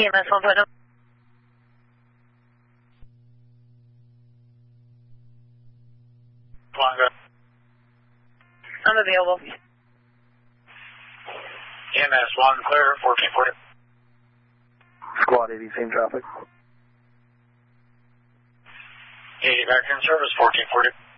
EMS 1.0. I'm available. EMS 1 clear, 1440. Squad 80, same traffic. 80 back in service, 1440.